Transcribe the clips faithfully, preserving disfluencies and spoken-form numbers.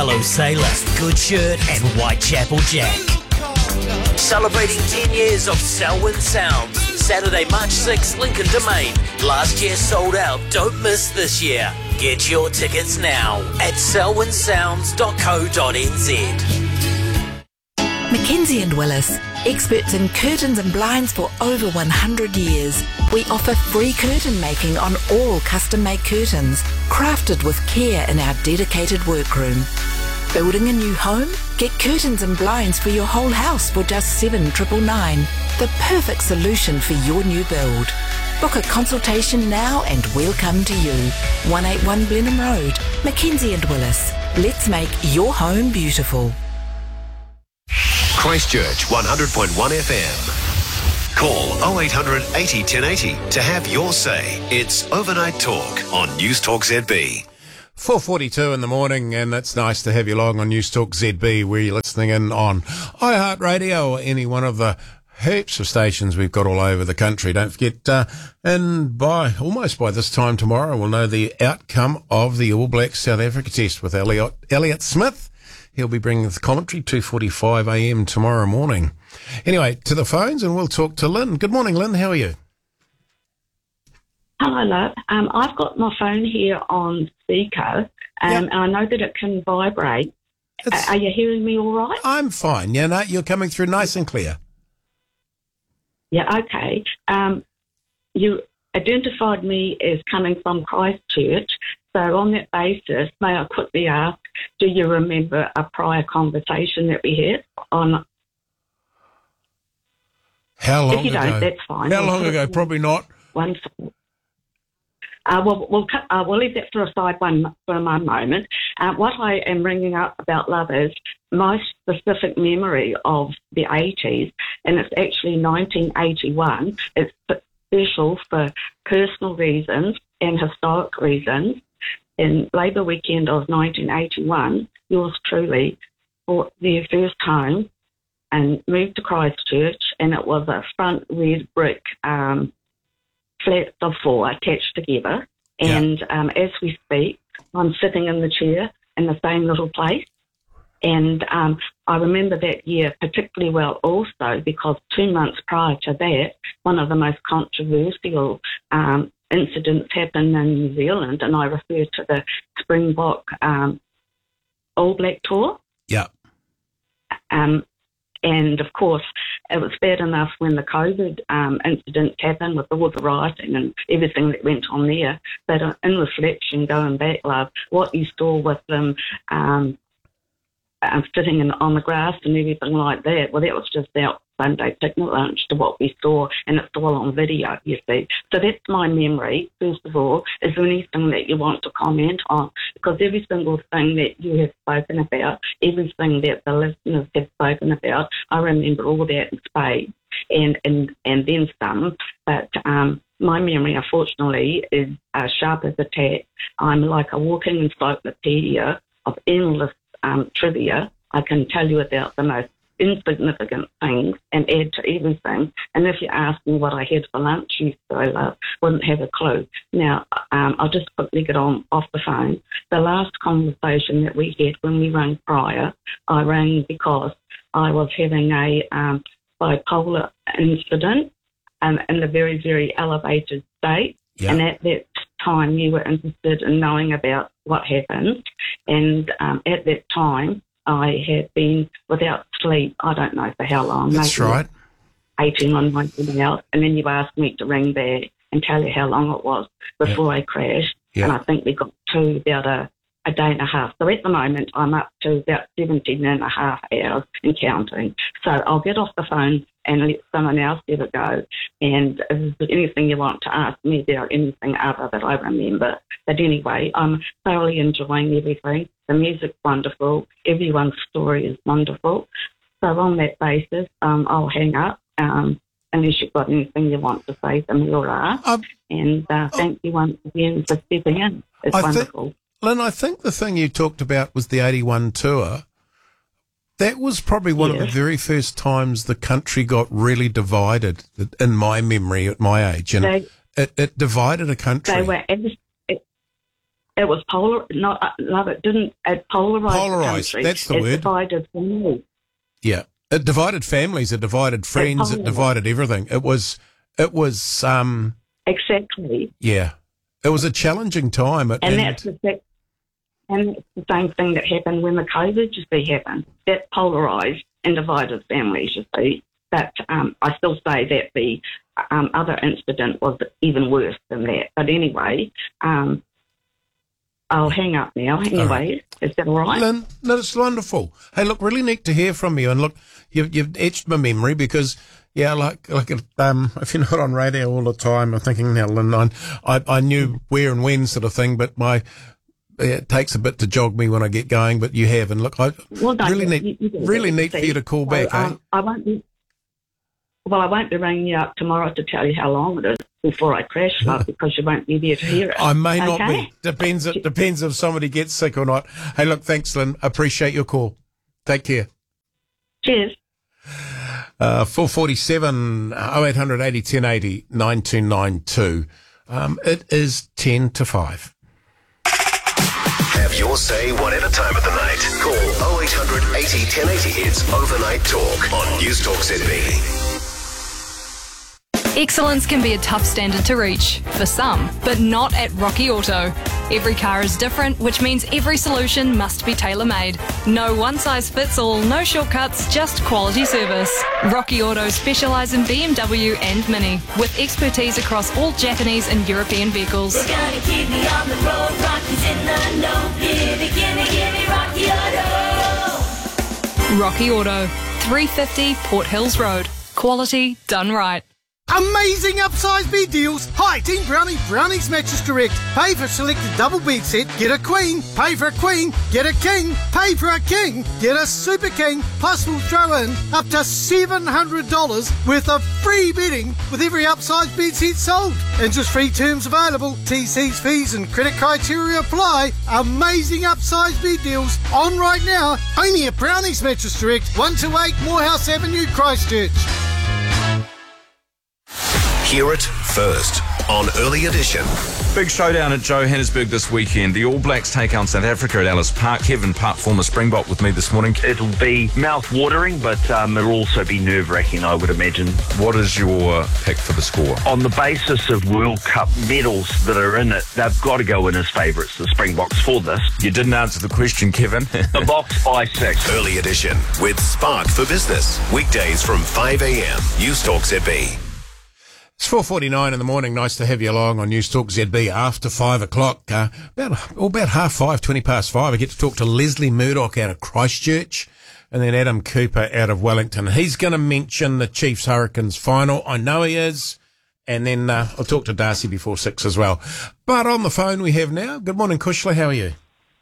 Hello Sailor, Good Shirt and Whitechapel Jack. Celebrating ten years of Selwyn Sounds. Saturday, March sixth, Lincoln Domain. Last year sold out. Don't miss this year. Get your tickets now at selwyn sounds dot co dot n z. Mackenzie and Willis, experts in curtains and blinds for over one hundred years. We offer free curtain making on all custom-made curtains, crafted with care in our dedicated workroom. Building a new home? Get curtains and blinds for your whole house for just seven nine nine nine. The perfect solution for your new build. Book a consultation now and we'll come to you. one eighty-one Blenheim Road, Mackenzie and Willis. Let's make your home beautiful. Christchurch one hundred point one F M. Call oh eight hundred eighty ten eighty to have your say. It's Overnight Talk on News Talk Z B. four forty-two in the morning, and it's nice to have you along on News Talk Z B, where you're listening in on iHeartRadio or any one of the heaps of stations we've got all over the country. Don't forget, uh, and by almost by this time tomorrow, we'll know the outcome of the All Blacks South Africa test with Elliot, Elliot Smith. He'll be bringing the commentary two forty-five a m tomorrow morning. Anyway, to the phones, and we'll talk to Lynn. Good morning, Lynn. How are you? Hello, love. Um, I've got my phone here on speaker, um, Yep. and I know that it can vibrate. It's- A- Are you hearing me all right? I'm fine. Yeah, no, you're coming through nice and clear. Yeah, okay. Um, you identified me as coming from Christchurch, so on that basis, may I quickly ask, do you remember a prior conversation that we had on? How long If you ago? don't, that's fine. How long ago? Probably not. One. Uh, well, we'll, cut, uh, we'll leave that for a side one for one moment. Uh, what I am ringing up about, love, is my specific memory of the eighties, and it's actually nineteen eighty-one. It's special for personal reasons and historic reasons. In Labour weekend of nineteen eighty-one, yours truly bought their first home and moved to Christchurch, and it was a front red brick um, flats of four attached together. Yeah. And um, as we speak, I'm sitting in the chair in the same little place. And um, I remember that year particularly well also because two months prior to that, one of the most controversial um, incidents happened in New Zealand, and I refer to the Springbok um, All Black tour. Yeah. Um, and, of course, it was bad enough when the COVID um, incident happened with all the rioting and everything that went on there. But uh, in reflection, going back, love, what you saw with them um, uh, sitting in, on the grass and everything like that, well, that was just our Sunday picnic lunch to what we saw, and it's all on video, you see. So that's my memory, first of all. Is there anything that you want to comment on? Because every single thing that you have spoken about, everything that the listeners have spoken about, I remember all that in spades and, and, and then some. But um, my memory, unfortunately, is uh, sharp as a tack. I'm like a walking encyclopedia of endless um, trivia. I can tell you about the most insignificant things and add to everything. And if you ask me what I had for lunch yesterday, love, wouldn't have a clue. Now, um, I'll just quickly get on off the phone. The last conversation that we had when we rang prior, I rang because I was having a um, bipolar incident um, in a very, very elevated state. Yeah. And at that time, you were interested in knowing about what happened. And um, at that time, I had been without sleep, I don't know for how long. That's maybe right. eighteen or nineteen hours. And then you asked me to ring back and tell you how long it was before I crashed. Yeah. And I think we got to about a, a day and a half. So at the moment, I'm up to about seventeen and a half hours and counting. So I'll get off the phone and let someone else have a go. And if there's anything you want to ask me about anything other that I remember. But anyway, I'm thoroughly enjoying everything. The music's wonderful. Everyone's story is wonderful. So on that basis, um, I'll hang up um, unless you've got anything you want to say to me or ask. Um, and uh, thank you once again for stepping in. It's I thi- wonderful. Lynn, I think the thing you talked about was the eighty-one tour. That was probably one Yes. of the very first times the country got really divided, in my memory, at my age. And They- it, it divided a country. They were, as- It was polar. No, uh, no, it didn't. It polarised. Polarised, the country. that's the it word. Divided families. Yeah. It divided families, it divided friends, it divided everything. It was, it was, um... Exactly. Yeah. It was a challenging time. It, and, and that's the fact, and it's the same thing that happened when the COVID, you see, happened. That polarised and divided families, you see. But um, I still say that the um, other incident was even worse than that. But anyway, um, I'll hang up now. Anyway, right. Is that all right? Lynn, no, it's wonderful. Hey, look, really neat to hear from you. And look, you've, you've etched my memory because, yeah, like, like um, if you're not on radio all the time, I'm thinking now, Lynn, I, I, I knew where and when sort of thing, but my, it takes a bit to jog me when I get going, but you have. And look, I, well, no, really you, neat, you, you really neat see. for you to call so, back, um, eh? I won't be, well, I won't be ringing you up tomorrow to tell you how long it is before I crash, love, because you won't be there to hear it. I may not okay? be. Depends, it depends if somebody gets sick or not. Hey, look, thanks, Lynn. Appreciate your call. Take care. Cheers. Uh, four forty-seven, oh eight hundred eighty ten eighty, nine two nine two. Um, it is ten to five. Have your say whatever time of the night. Call oh eight hundred eighty ten eighty. It's Overnight Talk on News Talk Z B. Excellence can be a tough standard to reach, for some, but not at Rocky Auto. Every car is different, which means every solution must be tailor-made. No one-size-fits-all, no shortcuts, just quality service. Rocky Auto specialise in B M W and Mini, with expertise across all Japanese and European vehicles. We're gonna keep me on the road, Rocky's in the know. Gimme, gimme, gimme Rocky Auto. Rocky Auto, three fifty Port Hills Road. Quality done right. Amazing upsize bed deals. Hi, Team Brownie, Brownie's Mattress Direct. Pay for selected double bed set, get a queen. Pay for a queen, get a king. Pay for a king, get a super king. Plus we'll throw in up to seven hundred dollars worth of free bedding with every upsize bed set sold. Interest-free terms available. T Cs, fees and credit criteria apply. Amazing upsize bed deals on right now. Only at Brownie's Mattress Direct, one two eight Morehouse Avenue, Christchurch. Hear it first on Early Edition. Big showdown at Johannesburg this weekend. The All Blacks take on South Africa at Ellis Park. Kevin Putt, former Springbok, with me this morning. It'll be mouth-watering, but um, it'll also be nerve-wracking, I would imagine. What is your pick for the score? On the basis of World Cup medals that are in it, they've got to go in as favourites, the Springboks, for this. You didn't answer the question, Kevin. The Boks by six. Early Edition with Spark for Business. Weekdays from five a.m. News Talk Z B. It's four forty-nine in the morning. Nice to have you along on News Talk Z B after five o'clock. Uh, about, oh, about half five, twenty past five. I get to talk to Leslie Murdoch out of Christchurch and then Adam Cooper out of Wellington. He's going to mention the Chiefs Hurricanes final. I know he is. And then uh, I'll talk to Darcy before six as well. But on the phone we have now. Good morning, Kushley. How are you?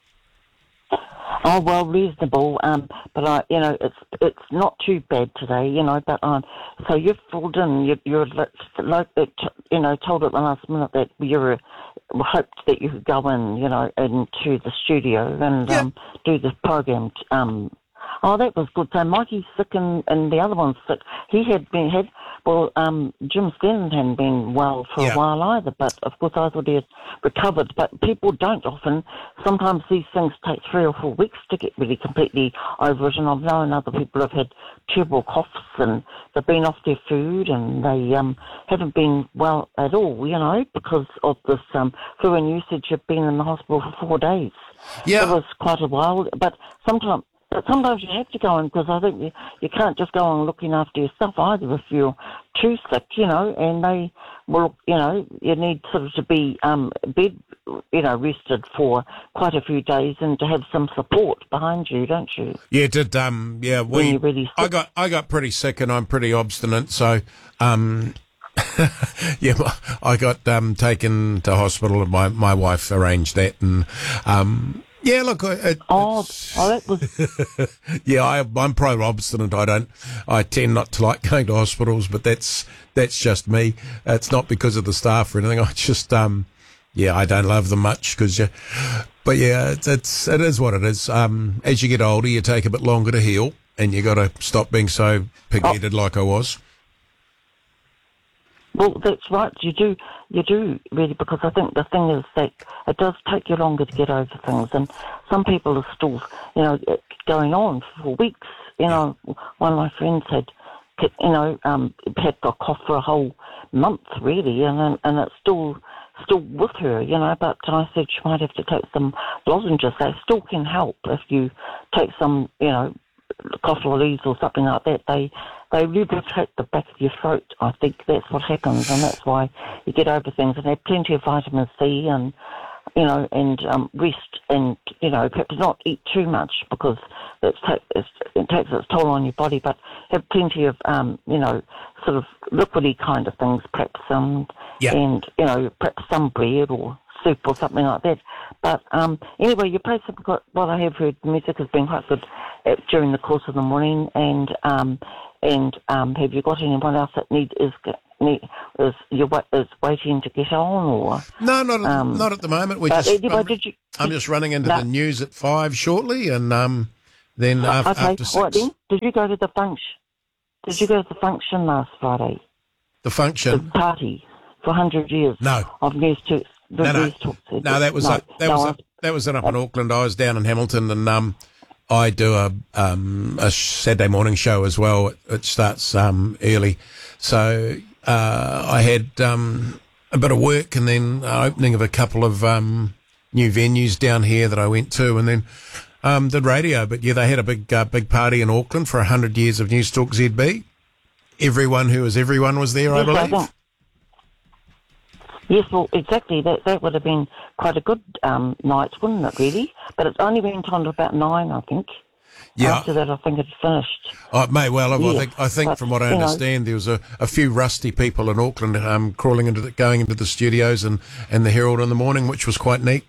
Oh, well, reasonable, um, but I, you know, it's it's not too bad today, you know. But um, so you've filled in, you, you're like, you know, told at the last minute that you were hoped that you could go in, you know, into the studio and yeah. um, do this program. Um, oh, that was good. So Mikey's sick and, and the other one's sick. He had been had well, um, Jim Stennon hadn't been well for yeah. a while either, but of course I thought he had recovered. But people don't often. Sometimes these things take three or four weeks to get really completely over it, and I've known other people have had terrible coughs and they've been off their food and they um, haven't been well at all, you know, because of this um, flu and usage. Have been in the hospital for four days. Yeah. It was quite a while, but sometimes... But sometimes you have to go in because I think you, you can't just go on looking after yourself either if you're too sick, you know, and they will, you know, you need sort of to be um, bed, you know, rested for quite a few days and to have some support behind you, don't you? Yeah, did, um, yeah, we, when you're really sick. I got, I got pretty sick and I'm pretty obstinate, so, um, yeah, I got, um, taken to hospital and my, my wife arranged that and, um, yeah, look, it, oh, oh, that was... yeah, I, I'm pro-obstinate. I don't, I tend not to like going to hospitals, but that's, that's just me. It's not because of the staff or anything. I just, um, yeah, I don't love them much because you, but yeah, it's, it's, it is what it is. Um, as you get older, you take a bit longer to heal and you got to stop being so pig-headed oh. like I was. Well, that's right. You do, you do really, because I think the thing is that it does take you longer to get over things, and some people are still, you know, going on for weeks. You know, one of my friends had, you know, um, had a cough for a whole month, really, and and it's still still with her, you know. But I said she might have to take some lozenges. They still can help if you take some, you know, cough relief or something like that. They they lubricate the back of your throat. I think that's what happens, and that's why you get over things. And they have plenty of vitamin C, and you know, and um, rest, and you know, perhaps not eat too much because it's ta- it's, it takes its toll on your body. But have plenty of um, you know, sort of liquidy kind of things, perhaps um, yeah. and you know, perhaps some bread or soup or something like that. But um, anyway, you play some good. What I have heard, music has been quite good at, during the course of the morning. And um, and um, have you got anyone else that need is need, is you is waiting to get on, or no, not at, um, not at the moment. We're uh, just. anyway, I'm, did you, I'm just running into no. the news at five shortly, and um, then uh, okay, after six. all right then. Did you go to the function? Did you go to the function last Friday? The function. The party for hundred years. No. Of News Talk. No, no, no. That was no, a, that no, was I, a, that was up in Auckland. I was down in Hamilton, and um, I do a um a Saturday morning show as well. It, it starts um early, so uh, I had um a bit of work, and then uh, opening of a couple of um new venues down here that I went to, and then um did radio. But yeah, they had a big uh, big party in Auckland for a hundred years of News Talk Z B. Everyone who was everyone was there, yes, I believe. I Yes, well, exactly. That that would have been quite a good um, night, wouldn't it, really? But it only went on to about nine, I think. Yeah. After that, I think it finished. Oh, it may well have. Yes, I think, I think but, from what I you know, understand, there was a, a few rusty people in Auckland um, crawling into the, going into the studios and, and the Herald in the morning, which was quite neat.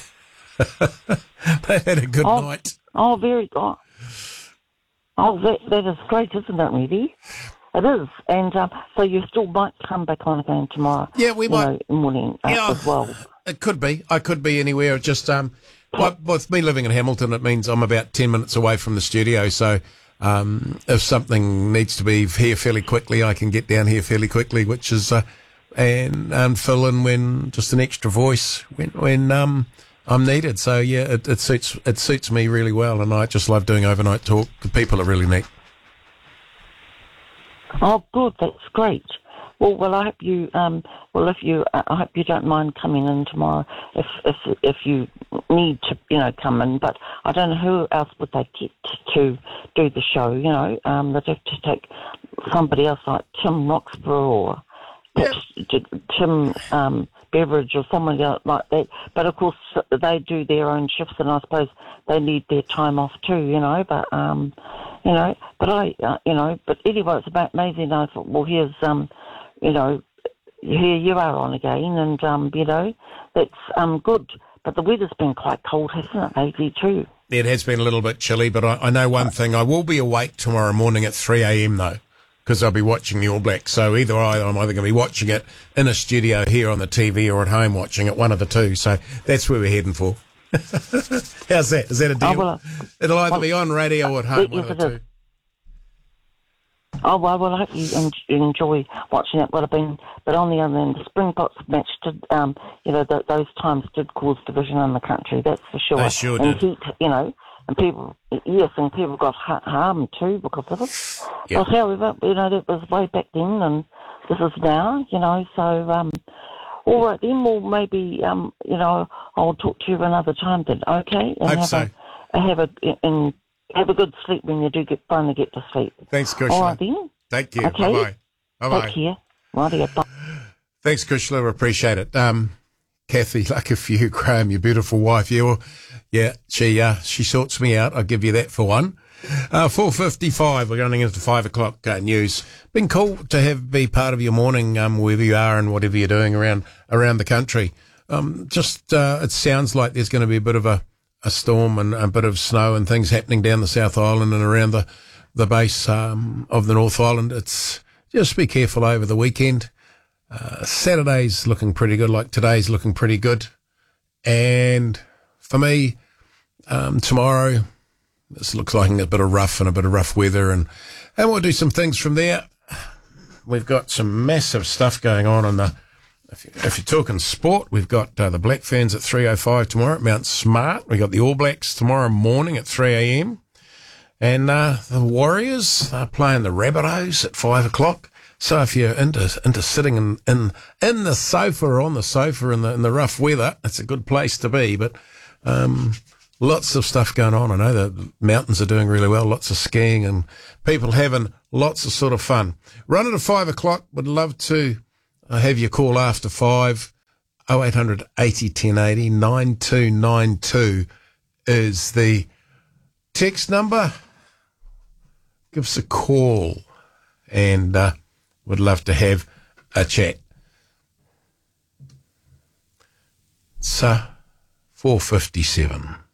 They had a good oh, night. Oh, very good. Oh, that, that is great, isn't it, really? It is, and um, so you still might come back on again tomorrow. Yeah, we might. Know, morning uh, yeah, as well. It could be. I could be anywhere. Just um, well, with me living in Hamilton, it means I'm about ten minutes away from the studio. So um, if something needs to be here fairly quickly, I can get down here fairly quickly, which is uh, and and fill in when just an extra voice when when um I'm needed. So yeah, it, it suits it suits me really well, and I just love doing overnight talk. The people are really neat. Oh, good. That's great. Well, well, I hope you. Um, well, if you, uh, I hope you don't mind coming in tomorrow. If if if you need to, you know, come in. But I don't know who else would they get to do the show. You know, um, they'd have to take somebody else like Tim Roxburgh or yeah. Tim um, Beveridge or someone else like that. But of course, they do their own shifts, and I suppose they need their time off too. You know, but um. You know, but I, uh, you know, but anyway, it's about amazing. I thought, well, here's, um, you know, here you are on again, and um, you know, that's um good. But the weather's been quite cold, hasn't it, lately too? It has been a little bit chilly, but I, I know one thing: I will be awake tomorrow morning at three a.m. though, because I'll be watching the All Blacks. So either I, I'm either going to be watching it in a studio here on the T V or at home watching it, one of the two. So that's where we're heading for. How's that? Is that a deal? Oh, well, It'll either well, be on radio or at home, yes, one of the two. Oh, well, well, I hope you en- enjoy watching it. But I've been, but on the other end, the Springboks match did, um, you know, th- those times did cause division in the country. That's for sure. They sure and did. Heat, you know, and people, yes, and people got ha- harmed too because of it. Yep. But however, you know, that was way back then, and this is now, you know. So, um, all right then. Well, maybe, um, you know, I'll talk to you another time then. Okay. And Hope have so. A, have a and have a good sleep when you do get finally get to sleep. Thanks, Kushla. All right then. Thank you. Okay. Bye-bye. Bye-bye. Take care. Righty, bye. Thanks, Kushla. Appreciate it. Um, Kathy, lucky for you, Graham, your beautiful wife. Yeah, well, yeah, she uh, she sorts me out. I'll give you that for one. Uh, four fifty-five. We're running into five o'clock uh, news. Been cool to have be part of your morning, um, wherever you are and whatever you're doing around around the country. Um, just uh, it sounds like there's going to be a bit of a, a storm and a bit of snow and things happening down the South Island and around the the base um, of the North Island. It's just be careful over the weekend. Uh, Saturday's looking pretty good, like today's looking pretty good. And for me, um, tomorrow, this looks like a bit of rough and a bit of rough weather, and, and we'll do some things from there. we've got some massive stuff going on in the. If, you, if you're talking sport, we've got uh, the Black Ferns at three oh five tomorrow at Mount Smart. We've got the All Blacks tomorrow morning at three a.m. And uh, the Warriors are playing the Rabbitohs at five o'clock. So if you're into into sitting in in, in the sofa or on the sofa in the in the rough weather, it's a good place to be. But um, lots of stuff going on. I know the mountains are doing really well. Lots of skiing and people having lots of sort of fun. Running at five o'clock. Would love to uh, have your call after five. oh eight hundred eighty ten eighty nine two nine two is the text number. Give us a call and uh, would love to have a chat. It's uh, four fifty-seven.